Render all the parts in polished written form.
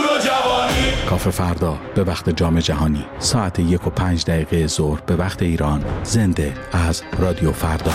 کافه فردا به وقت جام جهانی ساعت 1:05 ظهر به وقت ایران، زنده از رادیو فردا.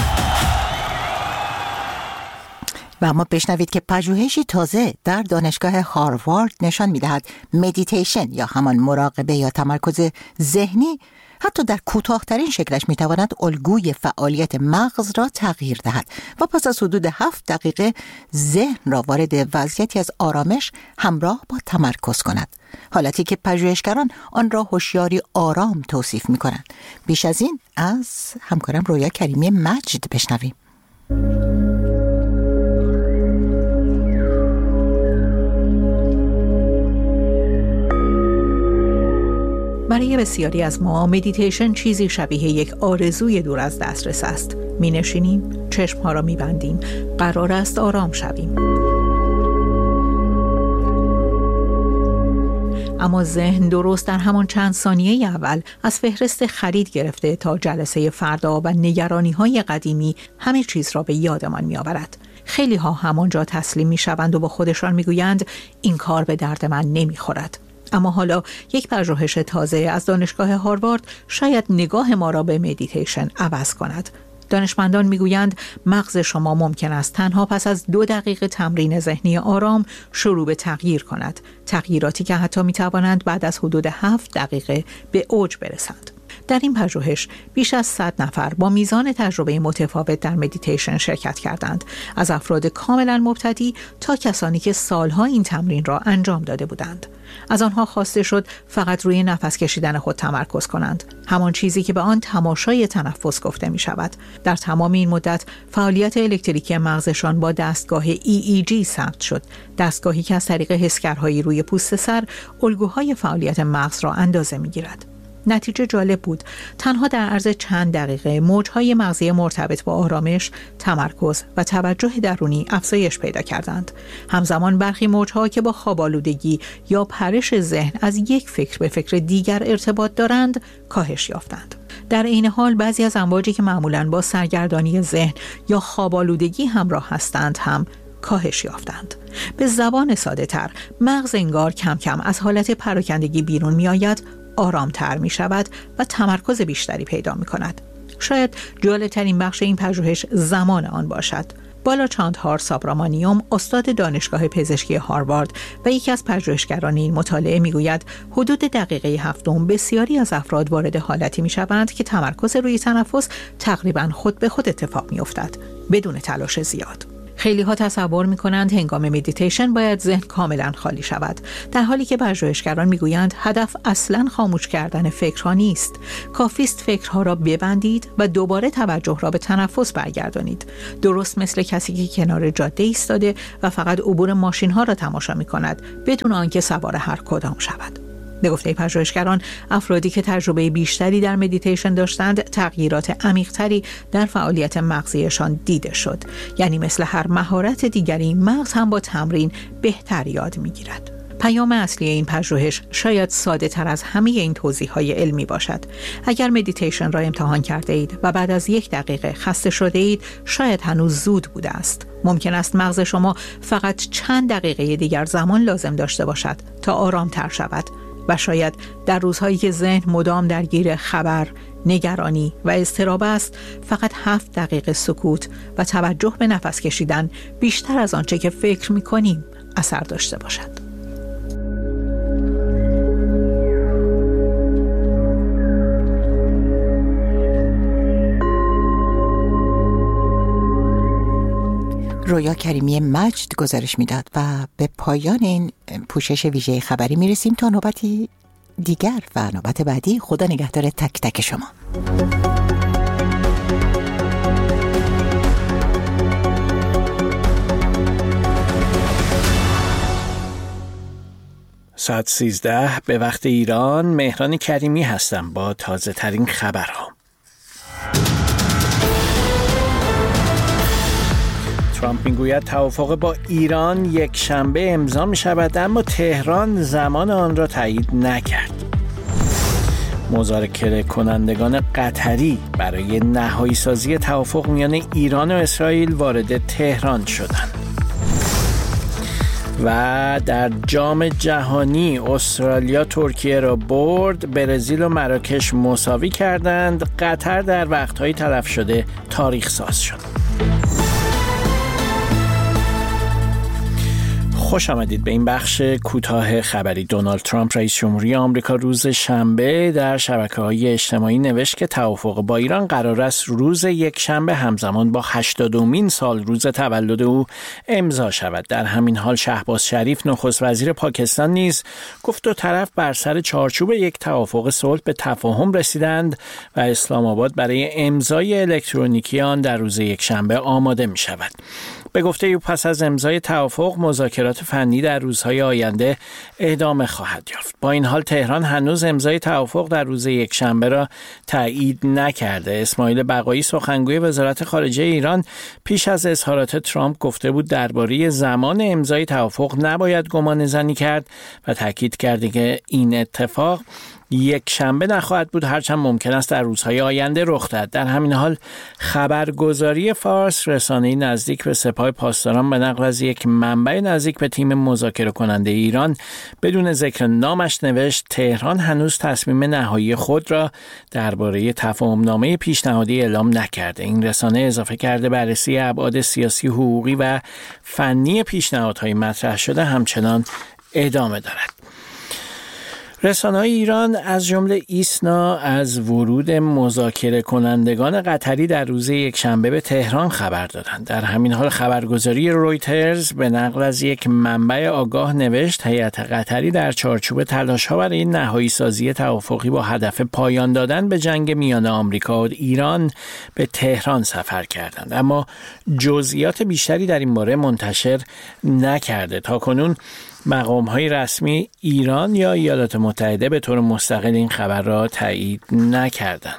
و اما بشنوید که پژوهشی تازه در دانشگاه هاروارد نشان می‌دهد مدیتیشن یا همان مراقبه یا تمرکز ذهنی حتی در کوتاه‌ترین شکلش می‌تواند الگوی فعالیت مغز را تغییر دهد و پس از حدود 7 دقیقه ذهن را وارد وضعیتی از آرامش همراه با تمرکز کند، حالتی که پژوهشگران آن را هوشیاری آرام توصیف می‌کنند. بیش از این از همکارم رویا کریمی مجد بشنویم. برای بسیاری از ما مدیتیشن چیزی شبیه یک آرزوی دور از دسترس است. می نشینیم، چشمها را می بندیم، قرار است آرام شویم. اما ذهن درست در همان چند ثانیه اول از فهرست خرید گرفته تا جلسه فردا و نگرانی‌های قدیمی همه چیز را به یادمان می آورد. خیلی ها همانجا تسلیم می شوند و با خودشان می گویند این کار به درد من نمی خورد. اما حالا یک پژوهش تازه از دانشگاه هاروارد شاید نگاه ما را به مدیتیشن عوض کند. دانشمندان میگویند مغز شما ممکن است تنها پس از 2 دقیقه تمرین ذهنی آرام شروع به تغییر کند. تغییراتی که حتی میتوانند بعد از حدود 7 دقیقه به اوج برسند. در این پژوهش بیش از 100 نفر با میزان تجربه متفاوت در مدیتیشن شرکت کردند، از افراد کاملا مبتدی تا کسانی که سالها این تمرین را انجام داده بودند. از آنها خواسته شد فقط روی نفس کشیدن خود تمرکز کنند، همان چیزی که به آن تماشای تنفس گفته می شود. در تمام این مدت فعالیت الکتریکی مغزشان با دستگاه EEG ثبت شد، دستگاهی که از طریق حسگرهایی روی پوست سر الگوهای فعالیت مغز را اندازه می گیرد. نتیجه جالب بود. تنها در عرض چند دقیقه موجهای مغزی مرتبط با آرامش، تمرکز و توجه درونی افزایش پیدا کردند. همزمان برخی موجها که با خواب‌آلودگی یا پرش ذهن از یک فکر به فکر دیگر ارتباط دارند، کاهش یافتند. در این حال بعضی از امواجی که معمولاً با سرگردانی ذهن یا خواب‌آلودگی همراه هستند هم کاهش یافتند. به زبان ساده تر، مغز انگار کم کم از حالت پراکندگی بیرون می آید، آرامتر می شود و تمرکز بیشتری پیدا می کند. شاید جالب‌ترین بخش این پژوهش زمان آن باشد. بالا چاندهار سابرامانیوم، استاد دانشگاه پزشکی هاروارد و یکی از پژوهشگران این مطالعه می گوید حدود دقیقه 7 بسیاری از افراد وارد حالتی می شوند که تمرکز روی تنفس تقریباً خود به خود اتفاق می افتد، بدون تلاش زیاد. خیلی ها تصور می کنند هنگام مدیتیشن باید ذهن کاملا خالی شود، در حالی که پژوهشگران می گویند هدف اصلا خاموش کردن فکرها نیست. کافیست فکرها را ببندید و دوباره توجه را به تنفس برگردانید. درست مثل کسی که کنار جاده ایستاده و فقط عبور ماشین ها را تماشا می کند بدون آنکه سوار هر کدام شود. به گفته پژوهشگران، افرادی که تجربه بیشتری در مدیتیشن داشتند تغییرات عمیق‌تری در فعالیت مغزیشان دیده شد. یعنی مثل هر مهارت دیگری مغز هم با تمرین بهتر یاد می‌گیرد. پیام اصلی این پژوهش شاید ساده تر از همه این توضیح‌های علمی باشد. اگر مدیتیشن را امتحان کرده اید و بعد از 1 دقیقه خسته شده اید، شاید هنوز زود بوده است. ممکن است مغز شما فقط چند دقیقه دیگر زمان لازم داشته باشد تا آرام‌تر شود. و شاید در روزهایی که ذهن مدام درگیر خبر، نگرانی و اضطراب است، فقط 7 دقیقه سکوت و توجه به نفس کشیدن بیشتر از آنچه که فکر می‌کنیم اثر داشته باشد. رویا کریمی مجد گزارش میداد و به پایان این پوشش ویژه خبری میرسیم تا نوبتی دیگر و نوبت بعدی. خدا نگهدار تک تک شما. ساعت 13 به وقت ایران. مهران کریمی هستم با تازه ترین خبرها. ترامپ میگوید توافق با ایران یک شنبه امضا می شود، اما تهران زمان آن را تایید نکرد. مذاکره کنندگان قطری برای نهایی سازی توافق میان ایران و اسرائیل وارد تهران شدند. و در جام جهانی استرالیا ترکیه را برد، برزیل و مراکش مساوی کردند، قطر در وقت‌های تلف شده تاریخ ساز شد. خوش آمدید به این بخش کوتاه خبری. دونالد ترامپ رئیس جمهوری آمریکا روز شنبه در شبکه‌های اجتماعی نوشت که توافق با ایران قرار است روز یکشنبه همزمان با 80مین سال روز تولد او امضا شود. در همین حال شهباز شریف نخست وزیر پاکستان نیز گفت دو طرف بر سر چارچوب یک توافق صلح به تفاهم رسیدند و اسلام آباد برای امضای الکترونیکی آن در روز یکشنبه آماده می شود. به گفته او پس از امضای توافق مذاکرات فنی در روزهای آینده ادامه خواهد یافت. با این حال تهران هنوز امضای توافق در روز یکشنبه را تایید نکرده. اسماعیل بقایی سخنگوی وزارت خارجه ایران پیش از اظهارات ترامپ گفته بود درباره زمان امضای توافق نباید گمانه‌زنی کرد و تاکید کرد که این اتفاق یک شنبه نخواهد بود، هرچند ممکن است در روزهای آینده رخ دهد. در همین حال خبرگزاری فارس، رسانه‌ای نزدیک به سپاه پاسداران، به نقل از یک منبع نزدیک به تیم مذاکره کننده ایران بدون ذکر نامش نوشت تهران هنوز تصمیم نهایی خود را درباره تفاهم‌نامه پیشنهادی اعلام نکرده. این رسانه اضافه کرده بررسی ابعاد سیاسی، حقوقی و فنی پیشنهادهای مطرح شده همچنان ادامه دارد. رسانه‌های ایران از جمله ایسنا از ورود مذاکره کنندگان قطری در روز یکشنبه به تهران خبر دادند. در همین حال خبرگزاری رویترز به نقل از یک منبع آگاه نوشت هیئت قطری در چارچوب تلاش‌ها برای نهایی سازی توافقی با هدف پایان دادن به جنگ میان آمریکا و ایران به تهران سفر کردند، اما جزئیات بیشتری در این باره منتشر نکرده. تاکنون مقام‌های رسمی ایران یا ایالات متحده به طور مستقل این خبر را تایید نکردند.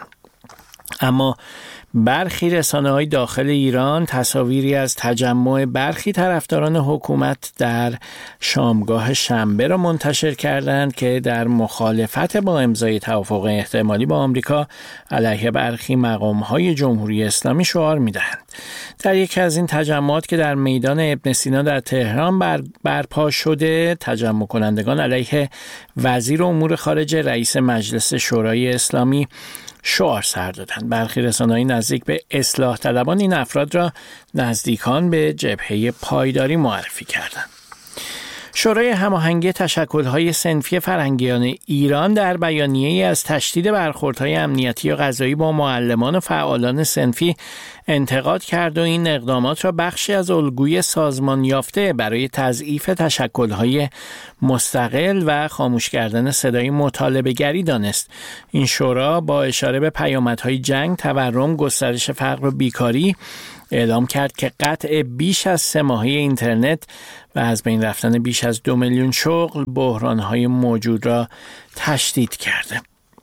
اما برخی رسانه‌های داخل ایران تصاویری از تجمع برخی طرفداران حکومت در شامگاه شنبه را منتشر کردند که در مخالفت با امضای توافق احتمالی با آمریکا علیه برخی مقام‌های جمهوری اسلامی شعار می‌دهند. در یکی از این تجمعات که در میدان ابن سینا در تهران برپا شده، تجمع کنندگان علیه وزیر امور خارجه رئیس مجلس شورای اسلامی شعار سر دادند. برخی رسانه‌های نزدیک به اصلاح طلبان این افراد را نزدیکان به جبهه پایداری معرفی کردند. شورای هماهنگی تشکل‌های صنفی فرهنگیان ایران در بیانیه‌ای از تشدید برخوردهای امنیتی و قضایی با معلمان و فعالان صنفی انتقاد کرد و این اقدامات را بخشی از الگوی سازمان یافته برای تضعیف تشکل‌های مستقل و خاموش کردن صدای مطالبه‌گری دانست. این شورا با اشاره به پیامدهای جنگ، تورم، گسترش فقر و بیکاری اعلام کرد که قطع بیش از 3 ماهه اینترنت و از بین رفتن بیش از 2 میلیون شغل بحران‌های موجود را تشدید کرده.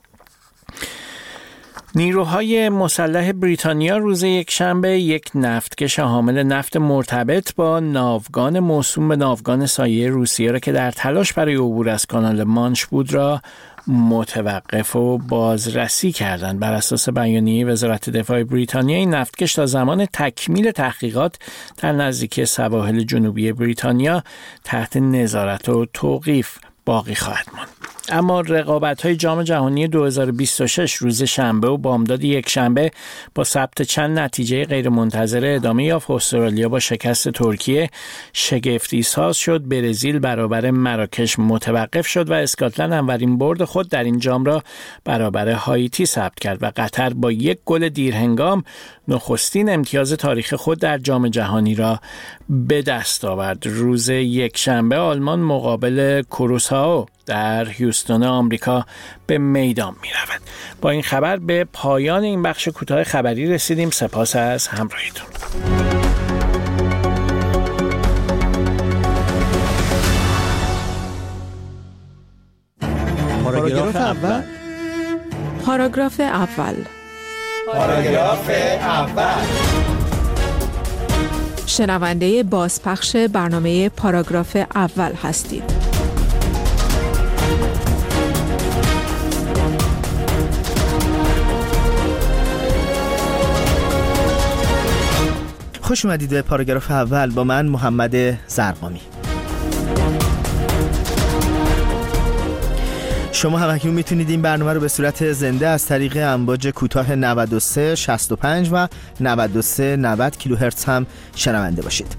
نیروهای مسلح بریتانیا روز یکشنبه یک نفتکش حامل نفت مرتبط با ناوگان موسوم به ناوگان سایه روسیه را که در تلاش برای عبور از کانال مانش بود را متوقف و بازرسی کردند. بر اساس بیانیه وزارت دفاع بریتانیا این نفتکش تا زمان تکمیل تحقیقات در نزدیکی سواحل جنوبی بریتانیا تحت نظارت و توقیف باقی خواهد ماند. اما رقابت‌های جام جهانی 2026 روز شنبه و بامداد یکشنبه با ثبت چند نتیجه غیرمنتظره ادامه یافت. استرالیا با شکست ترکیه شگفتی ساز شد، برزیل برابر مراکش متوقف شد و اسکاتلند اولین برد خود در این جام را برابر هایتی ثبت کرد و قطر با یک گل دیرهنگام نخستین امتیاز تاریخ خود در جام جهانی را به دست آورد. روز یکشنبه آلمان مقابل کوروسائو در هیوستون آمریکا به میدان می رود. با این خبر به پایان این بخش کوتاه خبری رسیدیم. سپاس از همراهیتون. پاراگراف اول. پاراگراف اول. پاراگراف اول. شنونده بازپخش برنامه پاراگراف اول هستید. خوش اومدید به پاراگراف اول با من محمد زرقامی. شما هم اکنون میتونید این برنامه رو به صورت زنده از طریق امواج کوتاه 93 65 و 93 90 کیلوهرتز هم شنونده باشید.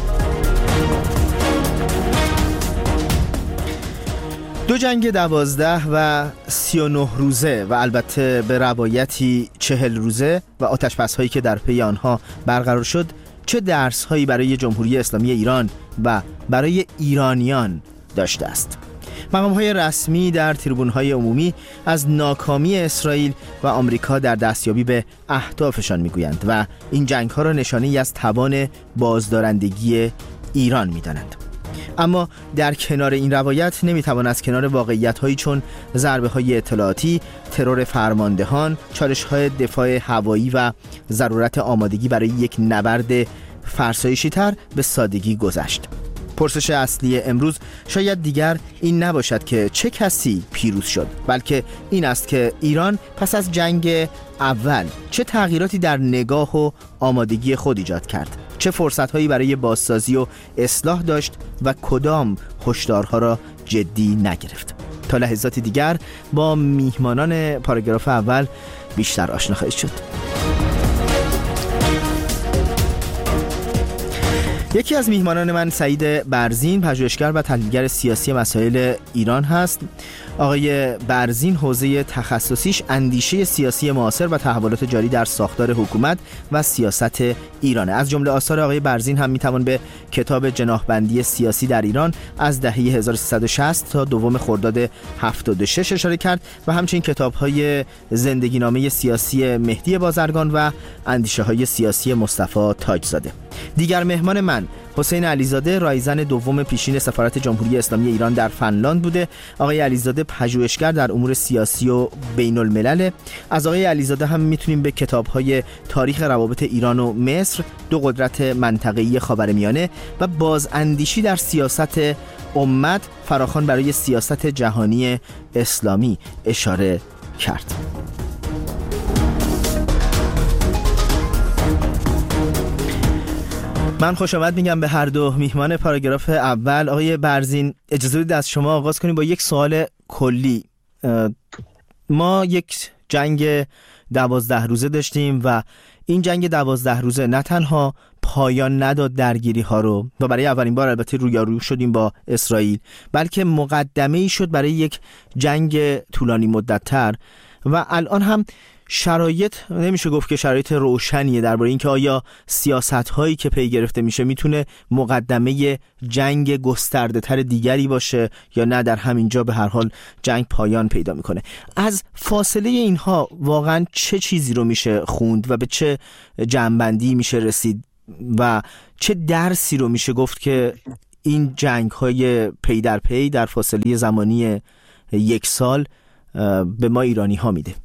دو جنگ 12 و 39 روزه و البته به روایتی 40 روزه و آتش‌بس‌هایی که در پی آنها برقرار شد چه درس‌هایی برای جمهوری اسلامی ایران و برای ایرانیان داشته است؟ مقام‌های رسمی در تریبون‌های عمومی از ناکامی اسرائیل و آمریکا در دستیابی به اهدافشان می‌گویند و این جنگ‌ها را نشانه‌ای از توان بازدارندگی ایران می‌دانند. اما در کنار این روایت نمیتوان از کنار واقعیت‌هایی چون ضربه‌های اطلاعاتی، ترور فرماندهان، چالش‌های دفاع هوایی و ضرورت آمادگی برای یک نبرد فرسایشی‌تر به سادگی گذشت. پرسش اصلی امروز شاید دیگر این نباشد که چه کسی پیروز شد، بلکه این است که ایران پس از جنگ اول چه تغییراتی در نگاه و آمادگی خود ایجاد کرد، چه فرصت‌هایی برای بازسازی و اصلاح داشت و کدام هشدارها را جدی نگرفت. تا لحظاتی دیگر با میهمانان پاراگراف اول بیشتر آشنا خواهید شد. یکی از میهمانان من سعید برزین، پژوهشگر و تحلیلگر سیاسی مسائل ایران هست. آقای برزین حوزه تخصصیش اندیشه سیاسی معاصر و تحولات جاری در ساختار حکومت و سیاست ایرانه. از جمله آثار آقای برزین هم میتوان به کتاب جناحبندی سیاسی در ایران از دهه 1360 تا دوم خرداد 76 اشاره کرد و همچنین کتاب‌های زندگی نامه سیاسی مهدی بازرگان و اندیشه های سیاسی مصطفی تاجزاده. دیگر مهمان من حسین علیزاده، رایزن دوم پیشین سفارت جمهوری اسلامی ایران در فنلاند بوده. آقای علیزاده پژوهشگر در امور سیاسی و بین الملل. از آقای علیزاده هم میتونیم به کتاب‌های تاریخ روابط ایران و مصر، دو قدرت منطقه‌ای خاورمیانه و بازاندیشی در سیاست امت فراخوان برای سیاست جهانی اسلامی اشاره کرد. من خوش آمد میگم به هر دو میهمان پاراگراف اول. آقای برزین، اجازه بدید از شما آغاز کنیم با یک سوال کلی. ما یک جنگ 12 روزه داشتیم و این جنگ 12 روزه نه تنها پایان نداد درگیری ها رو و برای اولین بار البته رویارو شدیم با اسرائیل، بلکه مقدمه‌ای شد برای یک جنگ طولانی مدت‌تر و الان هم شرایط نمیشه گفت که شرایط روشنیه درباره اینکه آیا سیاست‌هایی که پی گرفته میشه میتونه مقدمه جنگ گسترده‌تر دیگری باشه یا نه در همینجا به هر حال جنگ پایان پیدا میکنه. از فاصله اینها واقعا چه چیزی رو میشه خوند و به چه جنبندی میشه رسید و چه درسی رو میشه گفت که این جنگ‌های پی در پی در فاصله زمانی 1 سال به ما ایرانی ها میده؟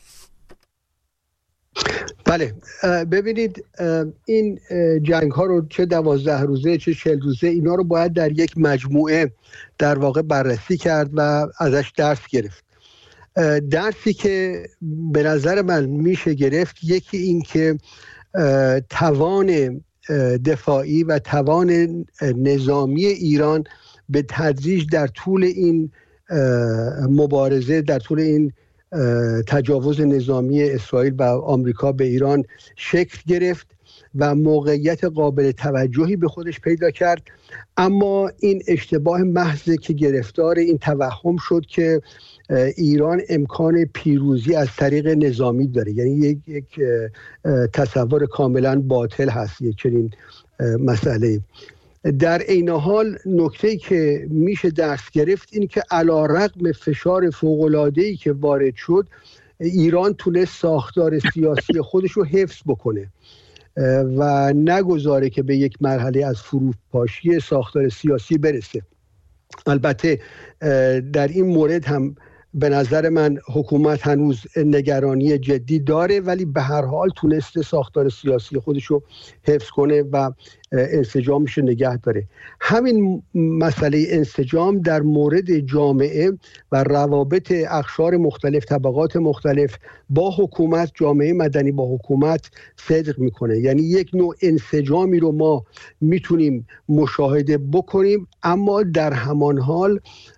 بله، ببینید این جنگ ها رو چه 12 روزه چه 40 روزه اینا رو باید در یک مجموعه در واقع بررسی کرد و ازش درس گرفت. درسی که به نظر من میشه گرفت یکی این که توان دفاعی و توان نظامی ایران به تدریج در طول این مبارزه، در طول این تجاوز نظامی اسرائیل و آمریکا به ایران شکل گرفت و موقعیت قابل توجهی به خودش پیدا کرد. اما این اشتباه محض که گرفتار این توهم شد که ایران امکان پیروزی از طریق نظامی داره، یعنی یک تصور کاملا باطل هست یک چنین مسئله. در این حال نکته‌ای که میشه درس گرفت این که علی‌رغم فشار فوق‌العاده‌ای که وارد شد، ایران تونست ساختار سیاسی خودش رو حفظ بکنه و نگذاره که به یک مرحله از فروپاشی ساختار سیاسی برسه. البته در این مورد هم به نظر من حکومت هنوز نگرانی جدی داره، ولی به هر حال تونسته ساختار سیاسی خودش رو حفظ کنه و انسجامش رو نگه داره. همین مسئله انسجام در مورد جامعه و روابط اقشار مختلف، طبقات مختلف با حکومت، جامعه مدنی با حکومت صدق میکنه. یعنی یک نوع انسجامی رو ما میتونیم مشاهده بکنیم، اما در همان حال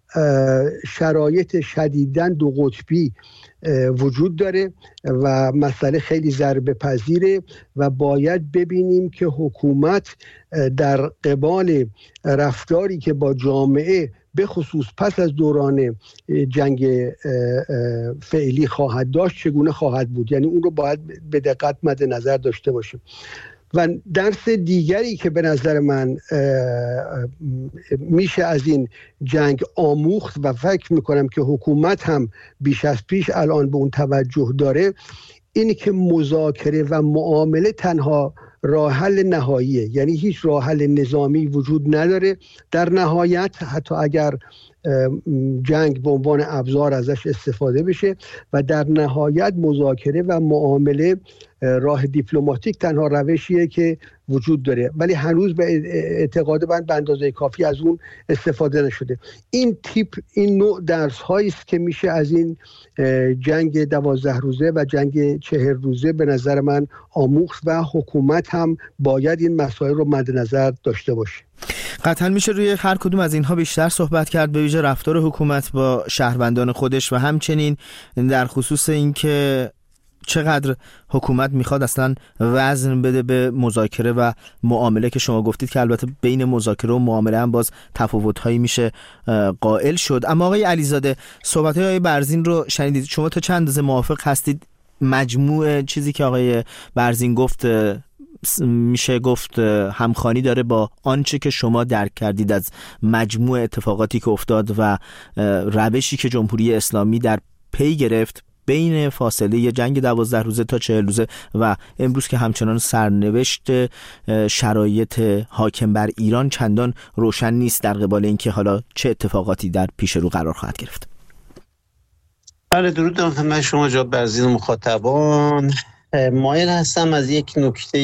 شرایط شدیداً دو قطبی وجود داره و مسئله خیلی ضربه پذیره و باید ببینیم که حکومت در قبال رفتاری که با جامعه به خصوص پس از دوران جنگ فعلی خواهد داشت چگونه خواهد بود. یعنی اون رو باید به دقت مد نظر داشته باشیم. و درس دیگری که به نظر من میشه از این جنگ آموخت و فکر میکنم که حکومت هم بیش از پیش الان به اون توجه داره، اینی که مذاکره و معامله تنها راه حل نهاییه. یعنی هیچ راه حل نظامی وجود نداره در نهایت، حتی اگر جنگ به عنوان ابزار ازش استفاده بشه، و در نهایت مذاکره و معامله راه دیپلماتیک تنها روشیه که وجود داره، ولی هنوز به اعتقاد من به اندازه کافی از اون استفاده نشده. این نوع درس هایی است که میشه از این جنگ 12 روزه و جنگ 40 روزه به نظر من آموخت و حکومت هم باید این مسائل رو مد نظر داشته باشه. قطعا میشه روی هر کدوم از اینها بیشتر صحبت کرد، به ویژه رفتار حکومت با شهروندان خودش و همچنین در خصوص اینکه چقدر حکومت میخواد اصلا وزن بده به مذاکره و معامله که شما گفتید که البته بین مذاکره و معامله هم باز تفاوت‌هایی میشه قائل شد. اما آقای علیزاده، صحبت‌های آقای برزین رو شنیدید، شما تا چند اندازه موافق هستید مجموع چیزی که آقای برزین گفت میشه گفت همخوانی داره با آنچه که شما درک کردید از مجموع اتفاقاتی که افتاد و روشی که جمهوری اسلامی در پی گرفت بین فاصله جنگ 12 روزه تا 40 روزه و امروز که همچنان سرنوشت شرایط حاکم بر ایران چندان روشن نیست در قبال اینکه حالا چه اتفاقاتی در پیش رو قرار خواهد گرفت؟ بله، درود دارم خدمت شما جناب برزین و مخاطبان. مایل هستم از یک نکته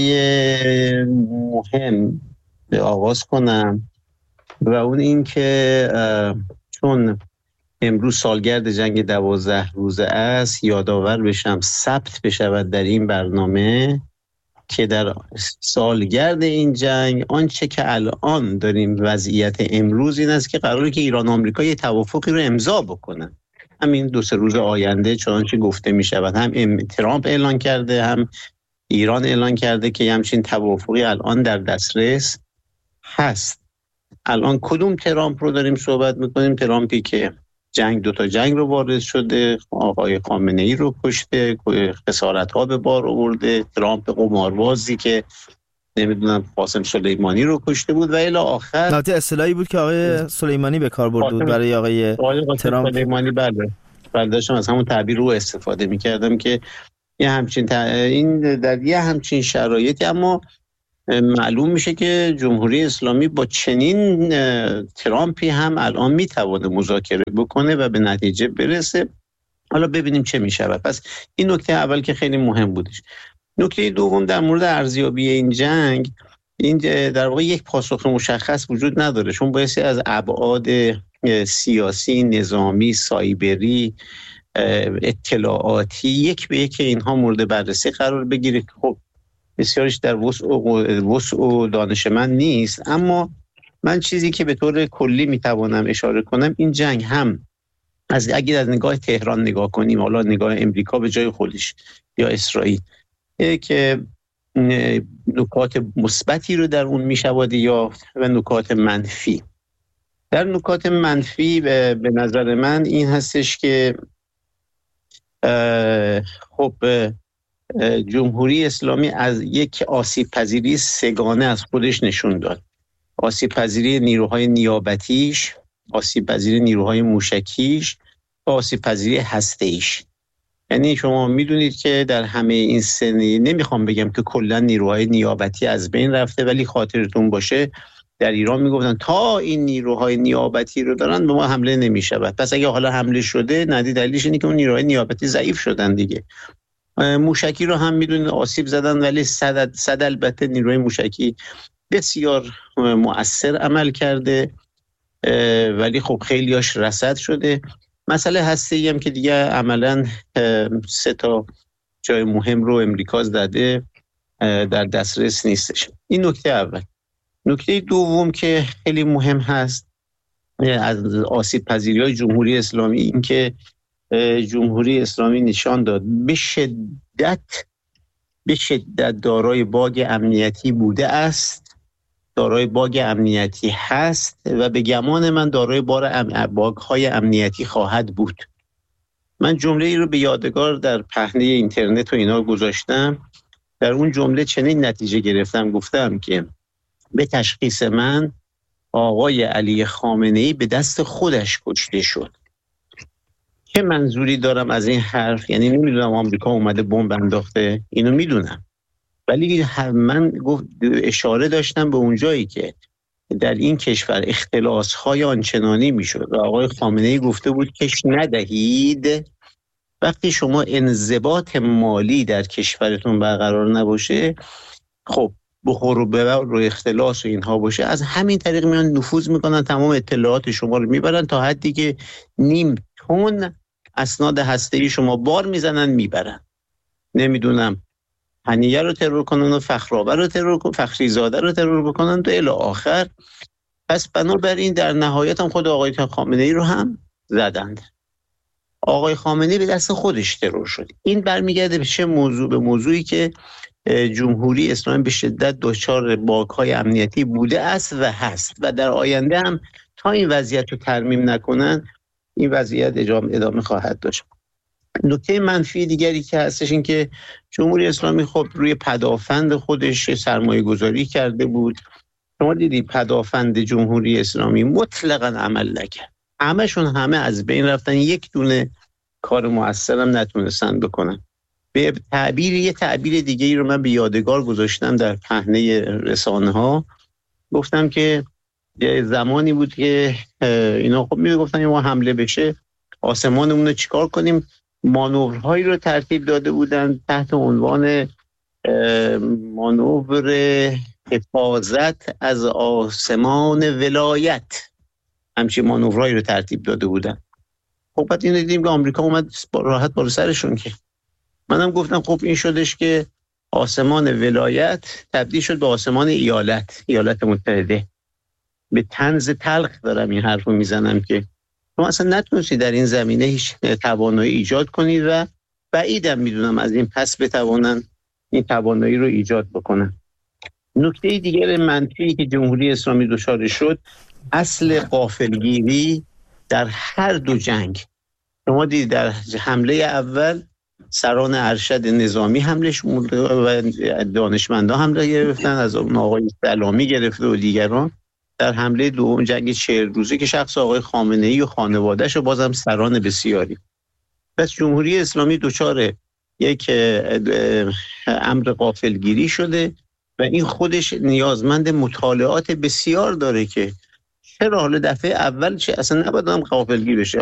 مهم آغاز کنم و اون این که چون امروز سالگرد جنگ 12 روزه است، یادآور بشم ثبت بشود در این برنامه که در سالگرد این جنگ آنچه که الان داریم وضعیت امروز این است که قراره که ایران و آمریکا یه توافقی رو امضا بکنن همین 2-3 روز آینده، چنانچه گفته می شود. هم ترامپ اعلان کرده، هم ایران اعلان کرده که همچین توافقی الان در دسترس هست. الان کدوم ترامپ رو داریم صحبت میکنیم؟ ترامپی که دو تا جنگ رو وارد شده، آقای خامنه ای رو کشته، خسارت ها به بار آورده، ترامپ قماربازی که نمیدونم قاسم سلیمانی رو کشته بود و الی آخر. البته اصطلاحی بود که آقای سلیمانی به کار برده بود برای آقای ترامپ. سلیمانی برداشتم از همون تعبیر رو استفاده میکردم که یه همچین این در یه همچین شرایطی، اما معلوم میشه که جمهوری اسلامی با چنین ترامپی هم الان میتونه مذاکره بکنه و به نتیجه برسه. حالا ببینیم چه میشه. پس این نکته اول که خیلی مهم بودش. نکته دوم در مورد ارزیابی این جنگ، این در واقع یک پاسخ مشخص وجود نداره، چون بایستی از ابعاد سیاسی، نظامی، سایبری، اطلاعاتی یک به یک اینها مورد بررسی قرار بگیره. خب بسیارش در وسع و دانش من نیست، اما من چیزی که به طور کلی میتوانم اشاره کنم، این جنگ هم اگه از نگاه تهران نگاه کنیم، حالا نگاه امریکا به جای خودش یا اسرائیل، که نکات مثبتی رو در اون میشود یا و نکات منفی. در نکات منفی به نظر من این هستش که خب جمهوری اسلامی از یک آسیب پذیری سگانه از خودش نشون داد. آسیب پذیری نیروهای نیابتیش، آسیب پذیری نیروهای موشکیش و آسیب پذیری هسته‌ایش. یعنی شما میدونید که در همه این سنی، نمیخوام بگم که کلا نیروهای نیابتی از بین رفته، ولی خاطرتون باشه در ایران میگفتن تا این نیروهای نیابتی رو دارن به ما حمله نمیشود. پس اگه حالا حمله شده، دلیلش اینه که اون نیروهای نیابتی ضعیف شدن دیگه. موشکی رو هم میدونید آسیب زدن، ولی صد البته نیروهای موشکی بسیار مؤثر عمل کرده، ولی خب خیلیاش رصد شده. مسئله هسته‌ای هم که دیگه عملاً 3 تا جای مهم رو امریکا زده، در دسترس نیستش. این نکته اول. نکته دوم که خیلی مهم هست، از آسیب پذیری‌های جمهوری اسلامی، این که جمهوری اسلامی نشان داد به شدت دارای باگ امنیتی بوده است، دارای باگ امنیتی هست و به گمان من دارای باگ‌های امنیتی خواهد بود. من جمله ای رو به یادگار در پهنه اینترنت و اینا گذاشتم. در اون جمله چنین نتیجه گرفتم، گفتم که به تشخیص من آقای علی خامنه‌ای به دست خودش کشته شد. چه منظوری دارم از این حرف؟ یعنی نمیدونم آمریکا اومده بمب انداخته، اینو میدونم، ولی من اشاره داشتم به اونجایی که در این کشور اختلاس‌های آنچنانی میشد و آقای خامنه‌ای گفته بود کش ندهید. وقتی شما انضباط مالی در کشورتون برقرار نباشه، خب بخور و ببر و اختلاس و اینها باشه، از همین طریق میان نفوذ میکنن، تمام اطلاعات شما رو میبرن تا حدی که 0.5 تن اسناد هسته‌ای شما بار میزنن میبرن. نمیدونم هنیه رو ترور کنن و فخرآور رو ترور کنن، فخریزاده رو ترور بکنن تا الی آخر. پس بنابراین در نهایت هم خود آقای خامنه‌ای رو هم زدند. آقای خامنه‌ای به دست خودش ترور شد. این برمیگرده به چه موضوع؟ به موضوعی که جمهوری اسلامی به شدت دچار باگ‌های امنیتی بوده است و هست و در آینده هم تا این وضعیت رو ترمیم نکنن این وضعیت ادامه خواهد داشت. نکته منفی دیگری که هستش این که جمهوری اسلامی خب روی پدافند خودش سرمایه گذاری کرده بود. شما دیدید پدافند جمهوری اسلامی مطلقاً عمل نکرد، همه از بین رفتن، یک دونه کار مؤثر هم نتونستن بکنن. به یه تعبیر دیگه ای رو من به یادگار گذاشتم در پهنه رسانه ها، گفتم که یه زمانی بود که اینا خب میگفتن ما حمله بشه آسمانمون رو چیکار کنیم، مانورهایی رو ترتیب داده بودن تحت عنوان مانور حفاظت از آسمان ولایت، همچین مانورهایی رو ترتیب داده بودن. خب بعد اینو دیدیم که آمریکا اومد راحت بالا سرشون. که منم گفتم خب این شدش که آسمان ولایت تبدیل شد به آسمان ایالات متحده. به طنز تلخ دارم این حرف رو میزنم که شما اصلا نتونستی در این زمینه هیچ توانایی ایجاد کنید و بعیدم میدونم از این پس بتوانن این توانایی رو ایجاد بکنن. نکته دیگر منفی که جمهوری اسلامی دچار شد اصل غافلگیری در هر دو جنگ. شما دیدید در حمله اول سران ارشد نظامی حملش و دانشمندان حمله گرفتن، از آقای سلامی گرفته و دیگران. در حمله دوم جنگ 40 روزه که شخص آقای خامنه‌ای و خانواده‌اش و بازم سران بسیاری. پس جمهوری اسلامی دچار یک امر غافلگیری شده و این خودش نیازمند مطالعات بسیار داره که چرا حالا دفعه اول چه اصلا نباید هم غافلگیر بشه.